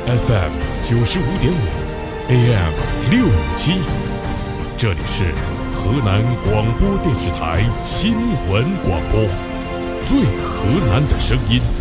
FM 95.5，AM 657，这里是河南广播电视台新闻广播，最河南的声音。